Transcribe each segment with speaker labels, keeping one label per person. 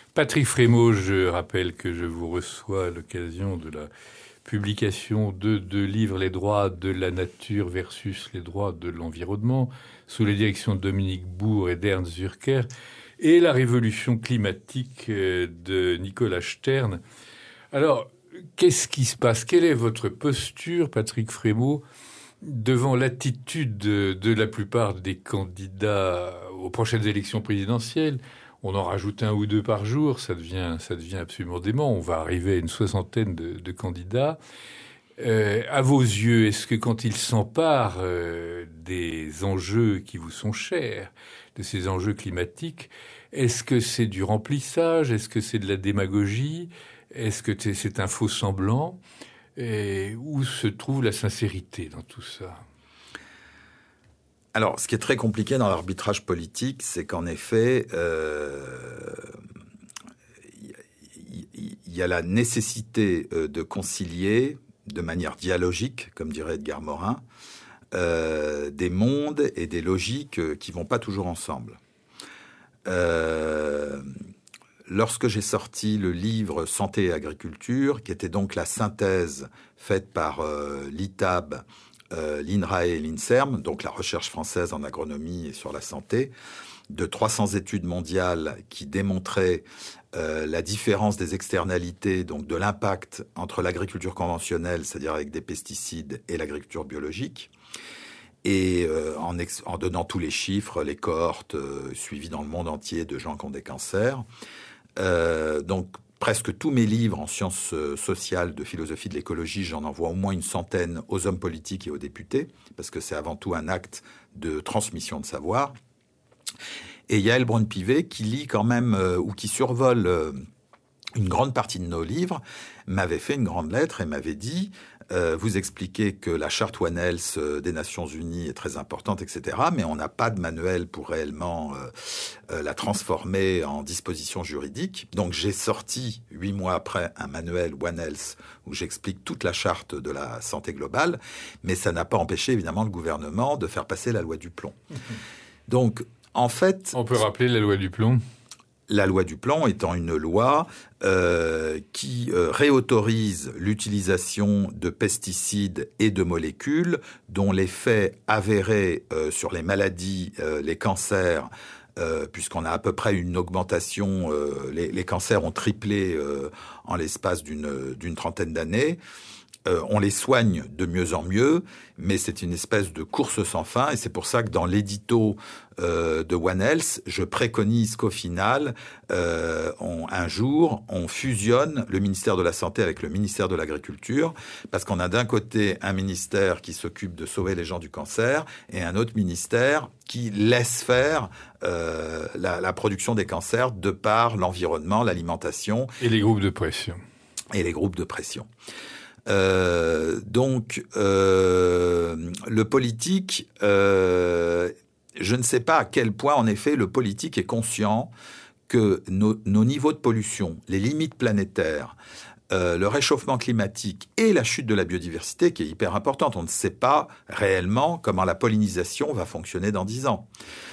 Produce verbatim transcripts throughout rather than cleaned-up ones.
Speaker 1: Patrick Frémaux, je rappelle que je vous reçois à l'occasion de la publication de deux livres, Les droits de la nature versus les droits de l'environnement, sous les directions de Dominique Bourg et d'Ernst Zürcher, et La révolution climatique de Nicolas Stern. Alors, qu'est-ce qui se passe? Quelle est votre posture, Patrick Frémaux, devant l'attitude de, de la plupart des candidats aux prochaines élections présidentielles? On en rajoute un ou deux par jour, ça devient, ça devient absolument dément. On va arriver à une soixantaine de, de candidats. Euh, à vos yeux, est-ce que quand ils s'emparent euh, des enjeux qui vous sont chers, de ces enjeux climatiques, est-ce que c'est du remplissage? Est-ce que c'est de la démagogie? Est-ce que c'est un faux semblant? Et où se trouve la sincérité dans tout ça?
Speaker 2: Alors, ce qui est très compliqué dans l'arbitrage politique, c'est qu'en effet, euh, il y a la nécessité de concilier de manière dialogique, comme dirait Edgar Morin, euh, des mondes et des logiques qui vont pas toujours ensemble. Euh, lorsque j'ai sorti le livre Santé et Agriculture, qui était donc la synthèse faite par euh, l'I T A B, Euh, l'INRAE et l'INSERM, donc la recherche française en agronomie et sur la santé, de trois cents études mondiales qui démontraient euh, la différence des externalités, donc de l'impact entre l'agriculture conventionnelle, c'est-à-dire avec des pesticides, et l'agriculture biologique, et euh, en, ex- en donnant tous les chiffres, les cohortes euh, suivies dans le monde entier de gens qui ont des cancers. Euh, donc, presque tous mes livres en sciences sociales, de philosophie de l'écologie, j'en envoie au moins une centaine aux hommes politiques et aux députés, parce que c'est avant tout un acte de transmission de savoir. Et Yaël Braun-Pivet, qui lit quand même, euh, ou qui survole euh, une grande partie de nos livres, m'avait fait une grande lettre et m'avait dit euh, « Vous expliquez que la charte One Health euh, des Nations Unies est très importante, et cetera, mais on n'a pas de manuel pour réellement euh, euh, la transformer en disposition juridique. » Donc j'ai sorti, huit mois après, un manuel One Health où j'explique toute la charte de la santé globale, mais ça n'a pas empêché évidemment le gouvernement de faire passer la loi du plomb. Mmh. Donc, en fait...
Speaker 1: On peut rappeler la loi du plomb?
Speaker 2: La loi du plomb étant une loi euh, qui euh, réautorise l'utilisation de pesticides et de molécules dont l'effet avéré euh, sur les maladies, euh, les cancers, euh, puisqu'on a à peu près une augmentation, euh, les, les cancers ont triplé euh, en l'espace d'une, d'une trentaine d'années. Euh, on les soigne de mieux en mieux, mais c'est une espèce de course sans fin, et c'est pour ça que dans l'édito euh, de One Health, je préconise qu'au final, euh, on, un jour, on fusionne le ministère de la Santé avec le ministère de l'Agriculture, parce qu'on a d'un côté un ministère qui s'occupe de sauver les gens du cancer, et un autre ministère qui laisse faire euh, la, la production des cancers de par l'environnement, l'alimentation.
Speaker 1: Et les groupes de pression.
Speaker 2: Et les groupes de pression. Euh, donc, euh, le politique, euh, je ne sais pas à quel point, en effet, le politique est conscient que nos, nos niveaux de pollution, les limites planétaires, euh, le réchauffement climatique et la chute de la biodiversité, qui est hyper importante. On ne sait pas réellement comment la pollinisation va fonctionner dans dix ans.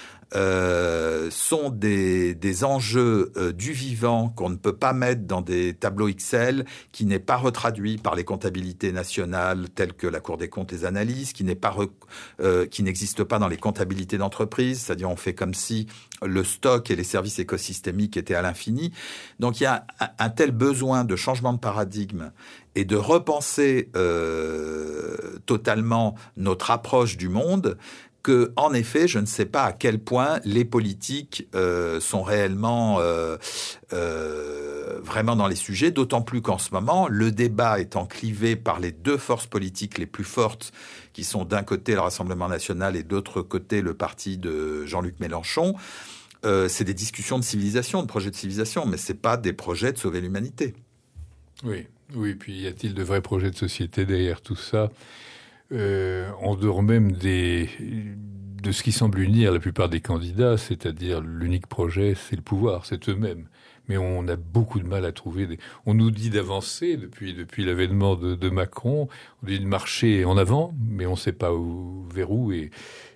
Speaker 2: Euh, sont des, des enjeux euh, du vivant qu'on ne peut pas mettre dans des tableaux Excel, qui n'est pas retraduit par les comptabilités nationales telles que la Cour des comptes les analyse, qui n'est pas re, euh, qui n'existe pas dans les comptabilités d'entreprise, c'est-à-dire on fait comme si le stock et les services écosystémiques étaient à l'infini. Donc il y a un, un tel besoin de changement de paradigme et de repenser euh, totalement notre approche du monde, que, en effet, je ne sais pas à quel point les politiques euh, sont réellement euh, euh, vraiment dans les sujets, d'autant plus qu'en ce moment, le débat étant clivé par les deux forces politiques les plus fortes, qui sont d'un côté le Rassemblement national et d'autre côté le parti de Jean-Luc Mélenchon, euh, c'est des discussions de civilisation, de projets de civilisation, mais c'est pas des projets de sauver l'humanité.
Speaker 1: Oui, oui. Puis y a-t-il de vrais projets de société derrière tout ça? Euh, en dehors même des, de ce qui semble unir la plupart des candidats, c'est-à-dire l'unique projet, c'est le pouvoir, c'est eux-mêmes. Mais on a beaucoup de mal à trouver des... On nous dit d'avancer depuis, depuis l'avènement de, de Macron, on dit de marcher en avant, mais on ne sait pas où, vers où, et,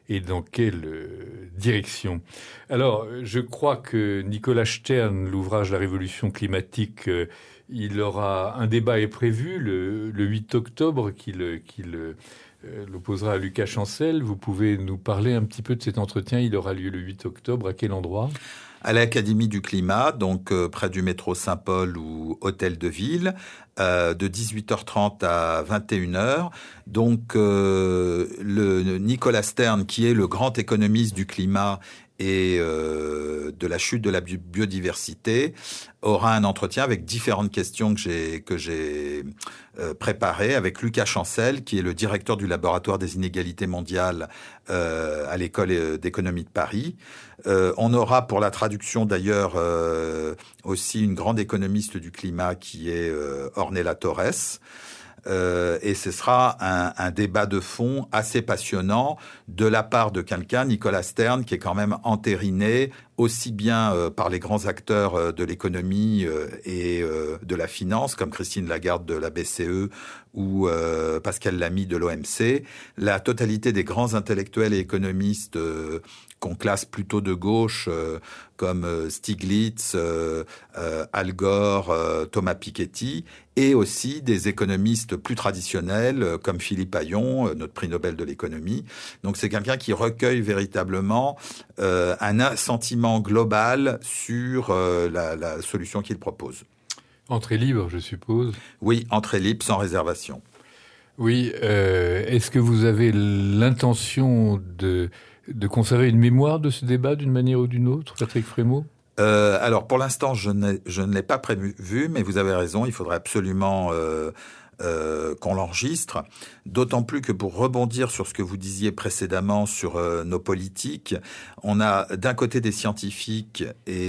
Speaker 1: et dans quelle euh, direction. Alors, je crois que Nicolas Stern, l'ouvrage La Révolution climatique, euh, il aura un débat est prévu le, le huit octobre qu'il qu'il euh, l'opposera à Lucas Chancel. Vous pouvez nous parler un petit peu de cet entretien. Il aura lieu le huit octobre. À quel endroit ?
Speaker 2: À l'Académie du Climat, donc euh, près du métro Saint-Paul ou Hôtel de Ville, euh, de dix-huit heures trente à vingt et une heures. Donc euh, le Nicolas Stern, qui est le grand économiste du climat et euh, de la chute de la biodiversité, aura un entretien avec différentes questions que j'ai que j'ai euh, préparées avec Lucas Chancel, qui est le directeur du laboratoire des inégalités mondiales euh, à l'école d'économie de Paris. Euh, on aura pour la traduction d'ailleurs euh, aussi une grande économiste du climat qui est euh, Ornella Torres. Euh, et ce sera un, un débat de fond assez passionnant de la part de quelqu'un, Nicolas Stern, qui est quand même entériné aussi bien euh, par les grands acteurs euh, de l'économie euh, et euh, de la finance, comme Christine Lagarde de la B C E ou euh, Pascal Lamy de l'O M C. La totalité des grands intellectuels et économistes euh, qu'on classe plutôt de gauche, euh, comme euh, Stiglitz, euh, euh, Al Gore, euh, Thomas Piketty, et aussi des économistes plus traditionnels, euh, comme Philippe Hayon, euh, notre prix Nobel de l'économie. Donc c'est quelqu'un qui recueille véritablement euh, un sentiment global sur euh, la, la solution qu'il propose.
Speaker 1: Entrée libre, je suppose.
Speaker 2: Oui, entrée libre, sans réservation.
Speaker 1: Oui, euh, est-ce que vous avez l'intention de... de conserver une mémoire de ce débat d'une manière ou d'une autre, Patrick Frémaux ?
Speaker 2: euh, Alors, pour l'instant, je, je ne l'ai pas prévu, mais vous avez raison, il faudrait absolument euh, euh, qu'on l'enregistre. D'autant plus que pour rebondir sur ce que vous disiez précédemment sur euh, nos politiques, on a d'un côté des scientifiques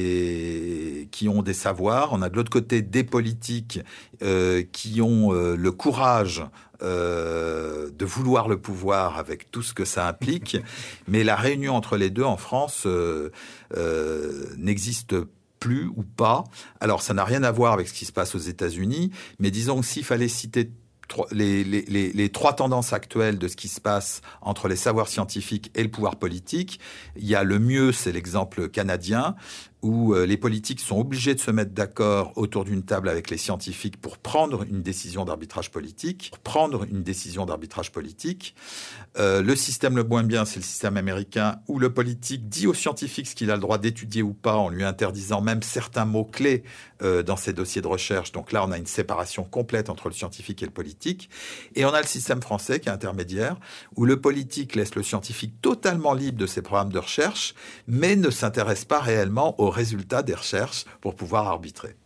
Speaker 2: et qui ont des savoirs, on a de l'autre côté des politiques euh, qui ont euh, le courage Euh, de vouloir le pouvoir avec tout ce que ça implique, mais la réunion entre les deux en France euh, euh, n'existe plus ou pas. Alors ça n'a rien à voir avec ce qui se passe aux États-Unis, mais disons que s'il fallait citer Les, les, les, les trois tendances actuelles de ce qui se passe entre les savoirs scientifiques et le pouvoir politique, il y a le mieux, c'est l'exemple canadien, où euh, les politiques sont obligés de se mettre d'accord autour d'une table avec les scientifiques pour prendre une décision d'arbitrage politique. Pour prendre une décision d'arbitrage politique. Euh, le système le moins bien, c'est le système américain, où le politique dit aux scientifiques ce qu'il a le droit d'étudier ou pas, en lui interdisant même certains mots-clés euh, dans ses dossiers de recherche. Donc là, on a une séparation complète entre le scientifique et le politique. Et on a le système français qui est intermédiaire, où le politique laisse le scientifique totalement libre de ses programmes de recherche, mais ne s'intéresse pas réellement aux résultats des recherches pour pouvoir arbitrer.